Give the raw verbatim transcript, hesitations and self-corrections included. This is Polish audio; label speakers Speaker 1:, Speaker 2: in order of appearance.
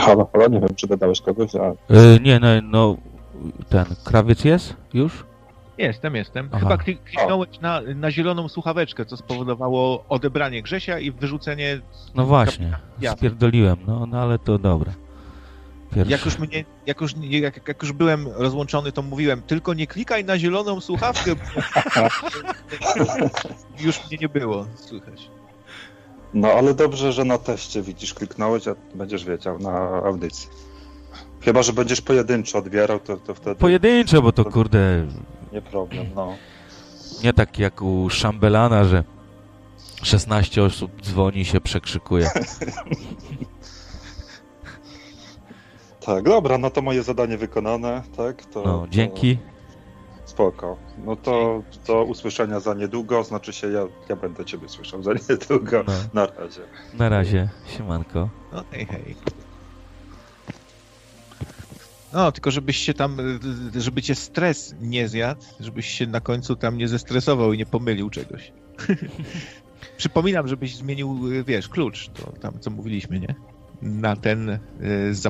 Speaker 1: Halo, halo, nie wiem, czy dodałeś kogoś, a...
Speaker 2: Yy, nie, no, no, ten, krawiec jest już?
Speaker 3: Jestem, jestem.
Speaker 2: Aha.
Speaker 3: Chyba klik- kliknąłeś na, na zieloną słuchaweczkę, co spowodowało odebranie Grzesia i wyrzucenie...
Speaker 2: No właśnie,
Speaker 3: Jasne.
Speaker 2: spierdoliłem, no, no ale to dobra. Pierwszy.
Speaker 3: Jak już, mnie, jak, już, nie- jak, jak już byłem rozłączony, to mówiłem, tylko nie klikaj na zieloną słuchawkę, bo już mnie nie było słychać.
Speaker 1: No, ale dobrze, że na teście widzisz, kliknąłeś, a będziesz wiedział na audycji. Chyba, że będziesz pojedynczo odbierał, to, to wtedy
Speaker 2: Pojedynczo, bo to kurde,
Speaker 1: nie problem, no.
Speaker 2: nie tak jak u Szambelana, że szesnaście osób dzwoni i się przekrzykuje.
Speaker 1: Tak, dobra, no to moje zadanie wykonane, tak? To,
Speaker 2: No, dzięki.
Speaker 1: To spoko. No to do usłyszenia za niedługo, znaczy się ja, ja będę ciebie słyszał za niedługo.
Speaker 2: No.
Speaker 1: Na razie.
Speaker 2: Na razie, siemanko.
Speaker 3: No hej, hej. No, tylko żebyś się tam, żeby cię stres nie zjadł, żebyś się na końcu tam nie zestresował i nie pomylił czegoś. Przypominam, żebyś zmienił, wiesz, klucz, to tam co mówiliśmy, nie? Na ten y,